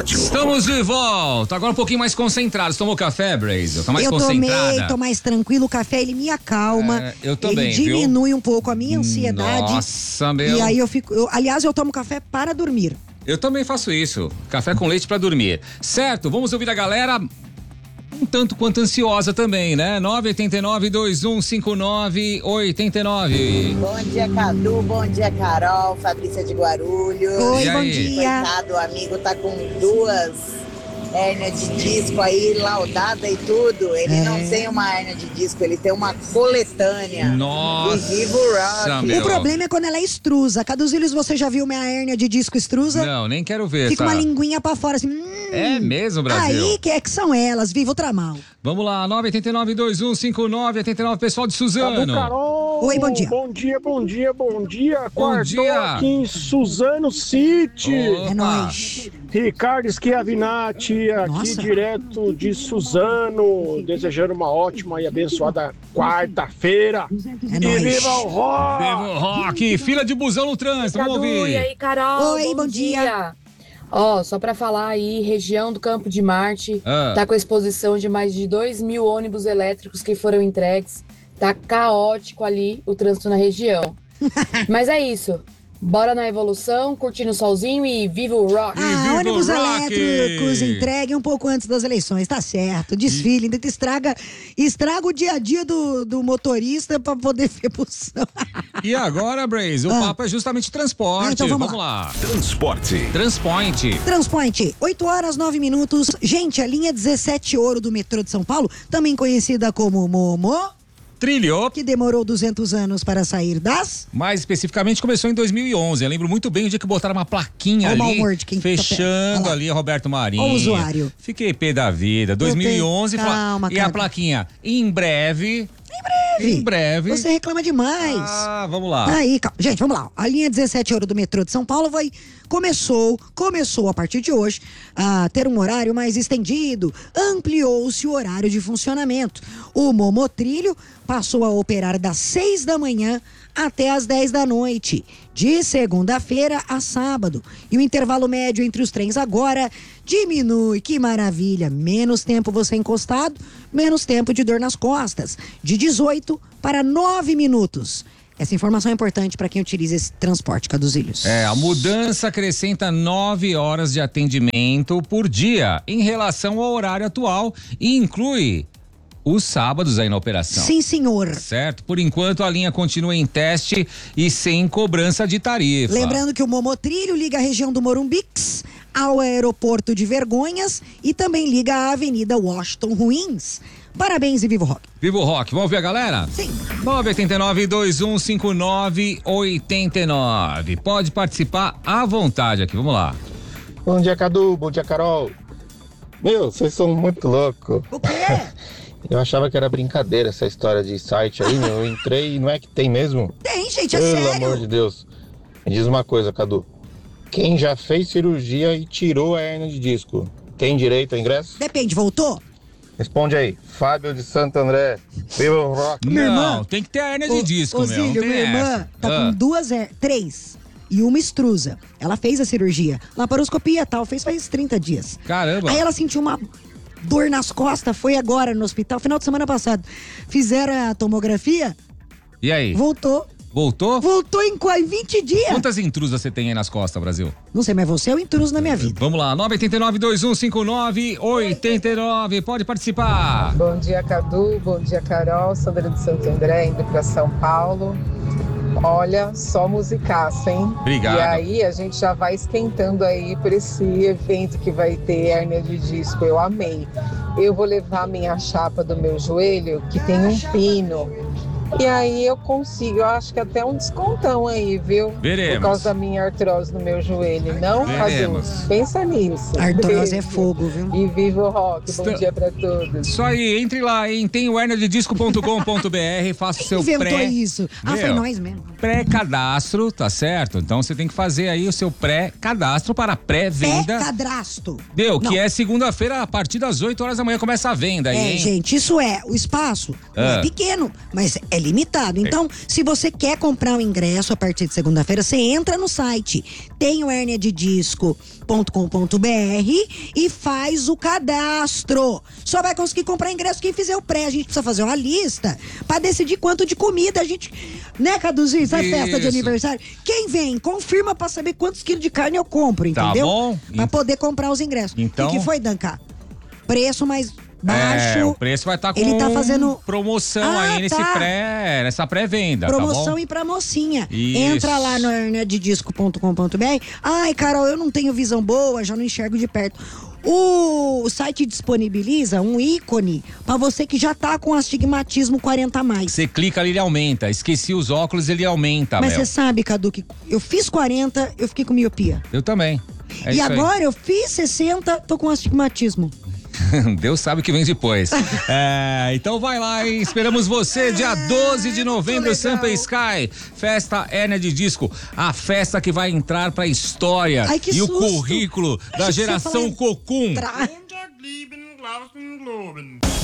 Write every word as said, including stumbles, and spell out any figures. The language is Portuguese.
rádio. Estamos de volta, agora um pouquinho mais concentrados. Tomou café, Brasil? Tá mais eu concentrada? tomei, tô mais tranquilo. O café, ele me acalma. É, eu também, Ele diminui viu? um pouco a minha ansiedade. Nossa, meu. E aí eu fico... Eu, aliás, eu tomo café para dormir. Eu também faço isso. Café com leite pra dormir. Certo, vamos ouvir a galera um tanto quanto ansiosa também, né? nove oito nove, dois um cinco nove, oito nove. Bom dia, Cadu. Bom dia, Carol. Fabrícia de Guarulhos. Oi, bom dia. Coitado, o amigo tá com duas hérnias de disco aí, laudada e tudo. Ele É. não tem uma hérnia de disco, ele tem uma coletânea. Nossa, E vivo rock. meu. O problema é quando ela é extrusa. Caduzílios, você já viu minha hérnia de disco extrusa? Não, nem quero ver. Fica essa... uma linguinha pra fora, assim. Hum, É mesmo, Brasil? Aí que é que são elas, viva o tramal. Vamos lá, nove oito nove, dois um cinco nove, oito nove, pessoal de Suzano. Cadu, Carol. Oi, bom dia. Bom dia, bom dia, bom dia. Bom Quartou dia. aqui em Suzano City. Opa. É nóis. Ricardo Schiavinati, aqui Nossa. direto de Suzano, desejando uma ótima e abençoada quarta-feira. É E nóis. viva o rock! Devo Rock, fila de busão no trânsito, vamos Cadu, ouvir. e aí, Carol? Oi, bom dia. Ó, só pra falar aí, região do Campo de Marte, Ah. tá com a exposição de mais de dois mil ônibus elétricos que foram entregues. Tá caótico ali o trânsito na região. Mas é isso. Bora na evolução, curtindo o solzinho e viva o rock! Ah, viva o ônibus rock! elétricos entregue um pouco antes das eleições, tá certo. Desfile, ainda estraga, estraga o dia a dia do, do motorista pra poder ver busão. E agora, Braze, o Ah. papo é justamente transporte. Ah, então vamos lá. Transporte. Transpoint. Transpoint, oito horas, nove minutos. Gente, a linha dezessete Ouro do metrô de São Paulo, também conhecida como Momo, Trilhou. que demorou duzentos anos para sair das... Mais especificamente começou em dois mil e onze. Eu lembro muito bem o dia que botaram uma plaquinha Olha o ali, mau humor de quem tá perto. fechando Olha lá. ali Roberto Marinho. Olha o usuário. Fiquei pé da vida. dois mil e onze, fala- Calma, e a cara. plaquinha, em breve. Em breve. Em breve. Você reclama demais. Ah, vamos lá. Aí, calma. Gente, vamos lá. A linha dezessete Ouro do metrô de São Paulo vai, começou, começou a partir de hoje a ter um horário mais estendido. Ampliou-se o horário de funcionamento. O Momotrilho passou a operar das seis da manhã até as dez da noite, de segunda-feira a sábado. E o intervalo médio entre os trens agora diminui. Que maravilha! Menos tempo você encostado, menos tempo de dor nas costas. De dezoito para nove minutos. Essa informação é importante para quem utiliza esse transporte, Caduzílios. É, a mudança acrescenta nove horas de atendimento por dia em relação ao horário atual e inclui os sábados aí na operação. Sim, senhor. Certo? Por enquanto a linha continua em teste e sem cobrança de tarifa. Lembrando que o Momotrilho liga a região do Morumbix ao aeroporto de Vergonhas e também liga a Avenida Washington Ruins. Parabéns e viva o rock. Viva o rock, vamos ver a galera? Sim. nove oito nove, dois um cinco nove, oito nove. Pode participar à vontade aqui, vamos lá. Bom dia, Cadu. Bom dia, Carol. Meu, vocês são muito loucos. O quê? Eu achava que era brincadeira essa história de site aí, meu. Eu entrei e não é que tem mesmo? Tem, gente, é Pelo sério. amor de Deus. Me diz uma coisa, Cadu. Quem já fez cirurgia e tirou a hérnia de disco, tem direito ao ingresso? Depende, voltou? Responde aí. Fábio de Santo André. Viva o rock. Minha não, irmã- tem que ter a hérnia de disco, Ô, meu. não Zílio, tem minha irmã essa. tá Ah. com duas, her- três e uma extrusa. Ela fez a cirurgia, laparoscopia e tal, fez faz trinta dias. Caramba. Aí ela sentiu uma dor nas costas, foi agora no hospital, final de semana passado. Fizeram a tomografia, E aí? voltou. Voltou? Voltou em quase vinte dias. Quantas intrusas você tem aí nas costas, Brasil? Não sei, mas você é o intruso na minha vida. Vamos lá, nove oito nove, dois um cinco nove, oito nove. Pode participar. Bom dia, Cadu. Bom dia, Carol. Sandra de Santo André, indo para São Paulo. Olha, só musicaça, hein? Obrigado. E aí a gente já vai esquentando aí por esse evento que vai ter hérnia de disco. Eu amei. Eu vou levar minha chapa do meu joelho, que tem um pino. E aí eu consigo, eu acho que até um descontão aí, viu? Veremos. Por causa da minha artrose no meu joelho. Não, Veremos. Cadu? Pensa nisso. Artrose é Beijo. fogo, viu? E viva o rock. Bom Está- dia pra todos. Isso aí, entre lá em tem o hernia de disco ponto com ponto br, faça o seu Inventou pré. isso. Ah, foi Meu. nós mesmo. pré-cadastro, tá certo? Então você tem que fazer aí o seu pré-cadastro para pré-venda. Pré-cadastro. Deu, que Não. é segunda-feira, a partir das oito horas da manhã começa a venda aí, É, hein? gente, isso é, o espaço não Ah. é pequeno, mas é limitado. Então, se você quer comprar um ingresso a partir de segunda-feira, você entra no site, tem o hérnia de disco ponto com ponto b r e faz o cadastro. Só vai conseguir comprar ingresso quem fizer o pré. A gente precisa fazer uma lista pra decidir quanto de comida a gente... Né, Caduzinho? Sabe festa de Isso. aniversário? Quem vem, confirma pra saber quantos quilos de carne eu compro, Tá entendeu? bom. Pra poder comprar os ingressos. Então- O que que foi, Danca? Preço mais baixo. É, o preço vai estar com Ele tá fazendo promoção Ah, aí nesse tá. pré, nessa pré-venda, tá promoção bom? e pra mocinha. Isso. Entra lá no hérnia de disco ponto com ponto b r. Ai, Carol, eu não tenho visão boa, já não enxergo de perto. O site disponibiliza um ícone pra você que já tá com astigmatismo quarenta a mais. Você clica ali, ele aumenta. Esqueci os óculos, ele aumenta, Mas Mel. você sabe, Cadu, que eu fiz quarenta, eu fiquei com miopia. Eu também. É e isso aí. agora eu fiz sessenta, tô com astigmatismo. Deus sabe o que vem depois. É, então vai lá, hein? Esperamos você dia doze de novembro, Sampa Sky. Festa Hérnia de Disco. A festa que vai entrar pra história. Ai, que e o susto. currículo da Achei que você ia geração falar- Cocum. Tra- Montag, lieben, glauben, globen.